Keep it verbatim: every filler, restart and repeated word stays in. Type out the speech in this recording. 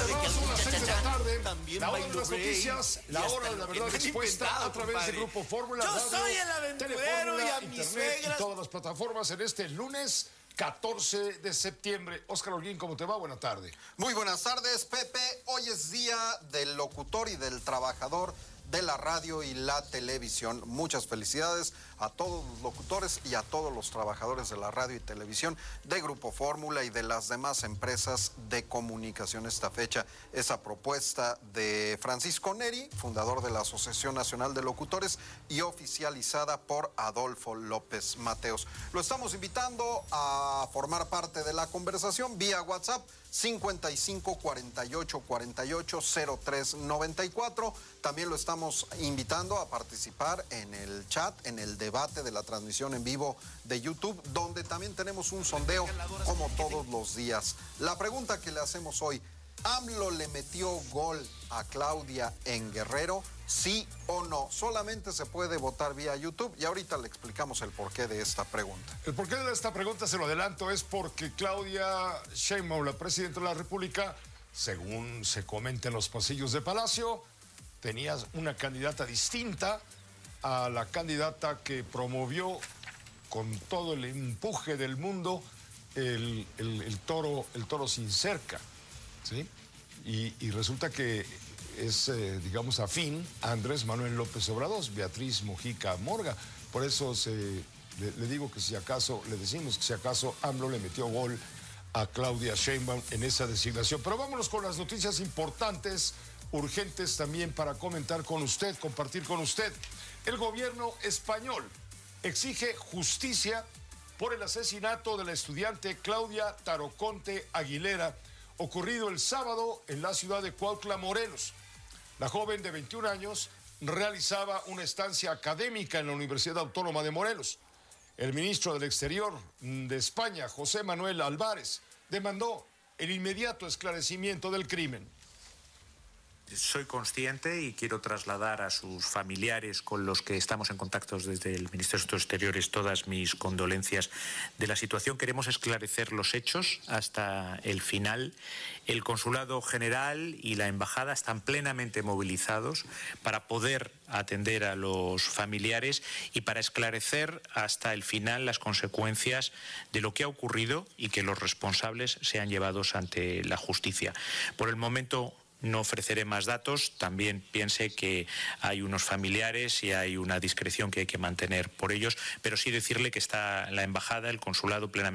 Regresamos a las seis de la tarde, la hora de las noticias, la hora de la verdad expuesta a través de Grupo Fórmula. Yo soy el aventurero y a mis suegras. Y todas las plataformas en este lunes catorce de septiembre. Óscar Holguín, ¿cómo te va? Buenas tardes. Muy buenas tardes, Pepe. Hoy es día del locutor y del trabajador de la radio y la televisión. Muchas felicidades a todos los locutores y a todos los trabajadores de la radio y televisión de Grupo Fórmula y de las demás empresas de comunicación. Esta fecha es a propuesta de Francisco Neri, fundador de la Asociación Nacional de Locutores y oficializada por Adolfo López Mateos. Lo estamos invitando a formar parte de la conversación vía WhatsApp cincuenta y cinco cuarenta y ocho cuarenta y ocho cero tres noventa y cuatro. También lo estamos invitando a participar en el chat, en el debate de la transmisión en vivo de YouTube, donde también tenemos un sondeo como todos los días. La pregunta que le hacemos hoy: ¿AMLO le metió gol a Claudia en Guerrero? ¿Sí o no? Solamente se puede votar vía YouTube y ahorita le explicamos el porqué de esta pregunta. El porqué de esta pregunta, se lo adelanto, es porque Claudia Sheinbaum, la presidenta de la República, según se comenta en los pasillos de Palacio, tenía una candidata distinta a la candidata que promovió con todo el empuje del mundo el, el, el, toro, el toro sin cerca, ¿sí? Y, y resulta que es, eh, digamos, afín a Andrés Manuel López Obrador, Beatriz Mujica Morga. Por eso se, le, le digo que si acaso, le decimos que si acaso AMLO le metió gol a Claudia Sheinbaum en esa designación. Pero vámonos con las noticias importantes, urgentes también para comentar con usted, compartir con usted. El gobierno español exige justicia por el asesinato de la estudiante Claudia Taroconte Aguilera, ocurrido el sábado en la ciudad de Cuautla, Morelos. La joven de veintiún años realizaba una estancia académica en la Universidad Autónoma de Morelos. El ministro del Exterior de España, José Manuel Álvarez, demandó el inmediato esclarecimiento del crimen. Soy consciente y quiero trasladar a sus familiares con los que estamos en contacto desde el Ministerio de Asuntos Exteriores todas mis condolencias de la situación. Queremos esclarecer los hechos hasta el final. El Consulado General y la Embajada están plenamente movilizados para poder atender a los familiares y para esclarecer hasta el final las consecuencias de lo que ha ocurrido y que los responsables sean llevados ante la justicia. Por el momento no ofreceré más datos. También piense que hay unos familiares y hay una discreción que hay que mantener por ellos, pero sí decirle que está la embajada, el consulado plenamente